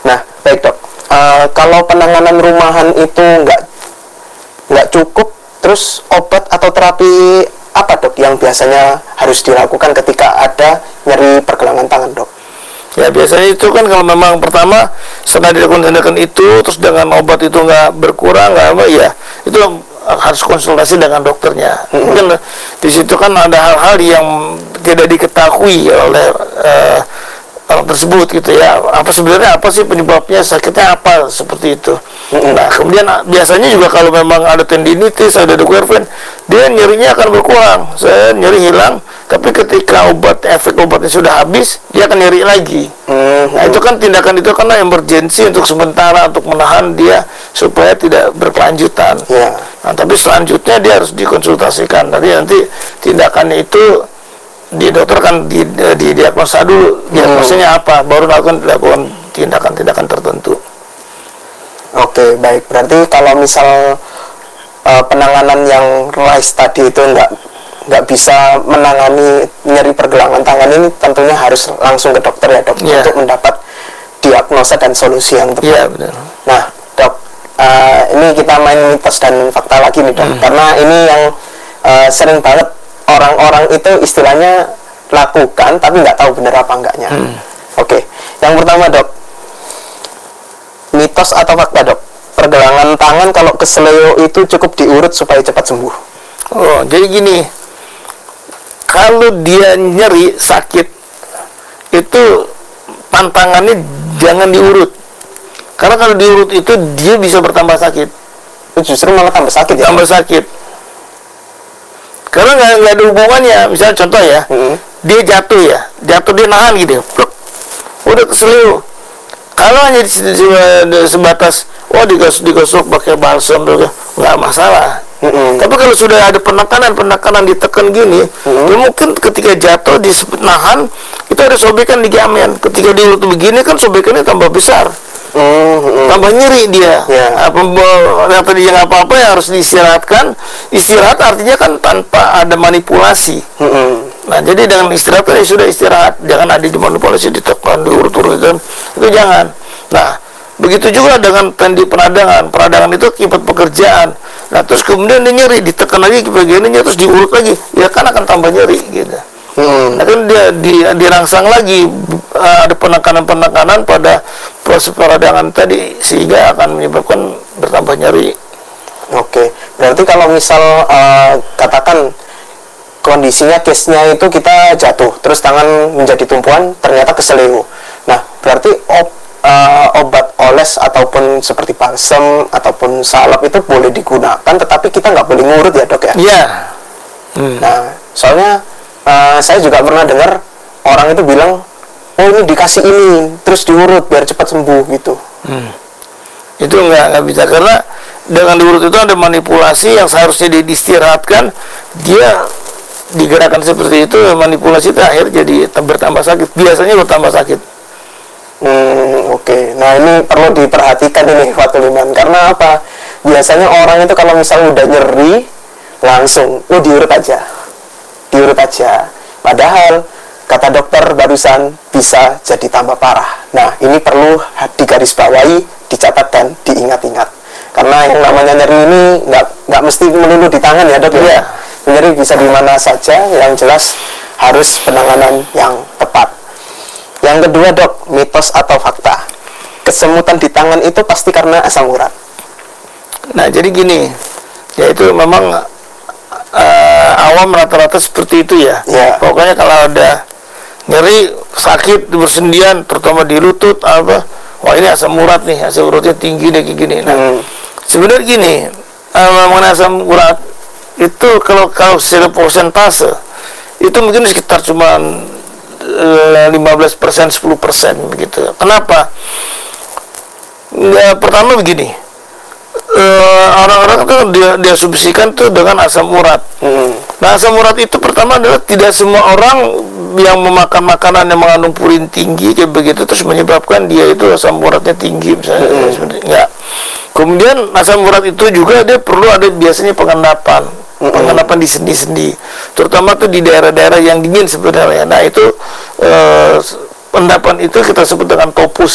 Nah, baik dok. Kalau penanganan rumahan itu nggak cukup, terus obat atau terapi apa dok yang biasanya harus dilakukan ketika ada nyeri pergelangan tangan dok? Ya biasanya itu kan kalau memang pertama setelah dilakukan tindakan itu terus dengan obat itu nggak berkurang nggak apa ya itu harus konsultasi dengan dokternya. Mungkin di situ kan ada hal-hal yang tidak diketahui oleh orang tersebut gitu ya. Apa sih penyebabnya, sakitnya apa seperti itu. Nah kemudian biasanya juga kalau memang ada tendinitis, ada Duquervain, dia nyerinya akan berkurang, nyeri hilang. Tapi ketika efek obatnya sudah habis, dia akan nyeri lagi. Nah itu kan tindakan itu karena emergensi untuk sementara untuk menahan dia supaya tidak berkelanjutan. Nah tapi selanjutnya dia harus dikonsultasikan. Nanti tindakannya itu di dokter kan di diagnosa dulu, diagnosanya apa, baru dilakukan tindakan-tindakan tertentu. Oke, baik. Berarti kalau misal penanganan yang RICE tadi itu nggak bisa menangani nyeri pergelangan tangan ini, tentunya harus langsung ke dokter ya dok, untuk mendapat diagnosa dan solusi yang tepat. Iya benar. Nah dok, ini kita main mitos dan fakta lagi nih dok, karena ini yang sering banget orang-orang itu istilahnya lakukan tapi nggak tahu benar apa enggaknya. Oke, yang pertama dok, mitos atau fakta dok, pergelangan tangan kalau kesleo itu cukup diurut supaya cepat sembuh? Oh jadi gini, kalau dia nyeri sakit itu pantangannya jangan diurut, karena kalau diurut itu dia bisa bertambah sakit. Justru malah tambah sakit ya? Tambah sakit, karena nggak ada hubungannya. Misalnya contoh ya, dia jatuh dia nahan gitu, udah keselio. Kalau hanya sebatas digosok pakai balsam nggak masalah. Tapi kalau sudah ada penekanan ditekan gini, ya mungkin ketika jatuh nahan itu ada sobekan di ligamen. Ketika diurut begini kan sobekannya tambah besar, tambah nyeri dia. Yang tadi yang apa-apa yang harus diistirahatkan. Istirahat artinya kan tanpa ada manipulasi. Nah jadi dengan istirahat kan sudah istirahat, jangan ada dimanipulasi, ditekan, diurut-urut itu jangan. Nah begitu juga dengan peradangan itu akibat pekerjaan. Nah terus kemudian dia nyeri, ditekan lagi ke bagiannya, terus diurut lagi, ya kan akan tambah nyeri gitu. Nah kan dia dirangsang lagi, ada penekanan pada proses peradangan tadi, sehingga akan menyebabkan bertambah nyeri. Oke, berarti kalau misal katakan kondisinya, case-nya itu kita jatuh, terus tangan menjadi tumpuan, ternyata kesleo. Nah berarti obat oles ataupun seperti balsam ataupun salep itu boleh digunakan, tetapi kita nggak boleh ngurut ya dok ya? Iya. Nah soalnya saya juga pernah dengar orang itu bilang, oh ini dikasih ini terus diurut biar cepat sembuh gitu. Itu nggak bisa, karena dengan diurut itu ada manipulasi yang seharusnya diistirahatkan, dia digerakkan seperti itu, manipulasi terakhir jadi bertambah sakit, biasanya bertambah sakit. Oke. Nah ini perlu diperhatikan ini Fatul Iman, karena apa? Biasanya orang itu kalau misalnya udah nyeri langsung diurut aja. Padahal kata dokter barusan bisa jadi tambah parah. Nah ini perlu digarisbawahi, dicatat dan diingat-ingat, karena yang namanya nyeri ini nggak mesti melulu di tangan ya dok ya. Nyeri bisa di mana saja, yang jelas harus penanganan yang tepat. Yang kedua dok, mitos atau fakta, kesemutan di tangan itu pasti karena asam urat? Nah jadi gini, yaitu memang awam rata-rata seperti itu ya. Pokoknya kalau ada nyeri, sakit, bersendian, terutama di lutut wah ini asam urat nih, asam uratnya tinggi deh kayak gini. Nah sebenarnya gini, mengenai asam urat itu kalau secara persentase itu mungkin sekitar cuma 15%, 10% begitu. Kenapa? Pertama begini, orang-orang tuh dia asumsikan tuh dengan asam urat. Nah asam urat itu pertama adalah tidak semua orang yang memakan makanan yang mengandung purin tinggi kayak begitu terus menyebabkan dia itu asam uratnya tinggi misalnya. Enggak. Kemudian asam urat itu juga dia perlu ada biasanya pengendapan di sendi-sendi, terutama tuh di daerah-daerah yang dingin sebenarnya. Nah itu endapan itu kita sebut dengan topus